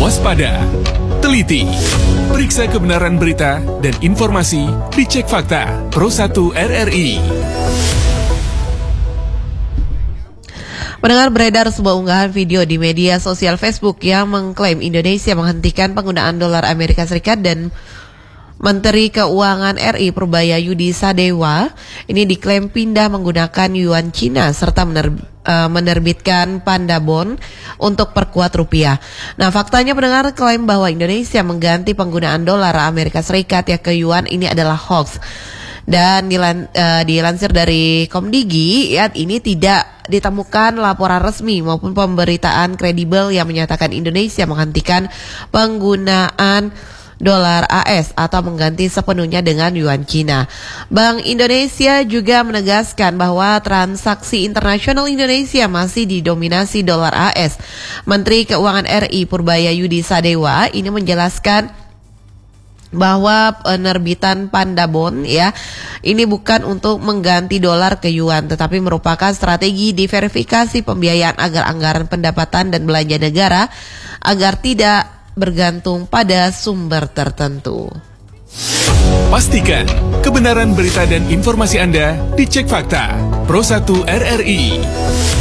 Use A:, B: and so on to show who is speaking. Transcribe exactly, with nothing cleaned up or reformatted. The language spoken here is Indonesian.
A: waspada, teliti, periksa kebenaran berita dan informasi, dicek fakta. Pro satu R R I.
B: Pendengar, beredar sebuah unggahan video di media sosial Facebook yang mengklaim Indonesia menghentikan penggunaan dolar Amerika Serikat dan Menteri Keuangan R I Purbaya Yudi Sadewa ini diklaim pindah menggunakan yuan Cina serta mener- uh, menerbitkan panda bond untuk perkuat rupiah. Nah, faktanya pendengar, klaim bahwa Indonesia mengganti penggunaan dolar Amerika Serikat ya ke yuan ini adalah hoax. Dan dilan, uh, dilansir dari Komdigi, ya, ini tidak ditemukan laporan resmi maupun pemberitaan kredibel yang menyatakan Indonesia menghentikan penggunaan dolar A S atau mengganti sepenuhnya dengan yuan Cina. Bank Indonesia juga menegaskan bahwa transaksi internasional Indonesia masih didominasi dolar A S. Menteri Keuangan R I Purbaya Yudi Sadewa ini menjelaskan bahwa penerbitan panda bond ya ini bukan untuk mengganti dolar ke yuan, tetapi merupakan strategi diverifikasi pembiayaan agar anggaran pendapatan dan belanja negara agar tidak bergantung pada sumber tertentu.
A: Pastikan kebenaran berita dan informasi Anda dicek fakta. Pro satu R R I.